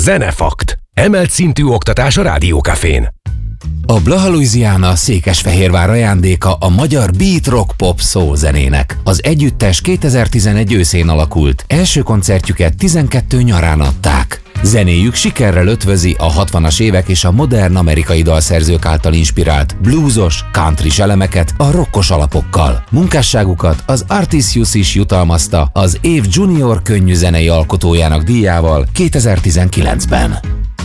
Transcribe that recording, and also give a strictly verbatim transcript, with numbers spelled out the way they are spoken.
Zenefakt. Emelt szintű oktatás a Rádiókafén. A Blaha Louisiana Székesfehérvár ajándéka a magyar beat rock pop soul zenének. Az együttes kétezer-tizenegy őszén alakult, első koncertjüket tizenkettő nyarán adták. Zenéjük sikerrel ötvözi a hatvanas évek és a modern amerikai dalszerzők által inspirált bluesos, countrys elemeket a rockos alapokkal. Munkásságukat az Artisius is jutalmazta az év junior könnyű zenei alkotójának díjával kétezer-tizenkilencben.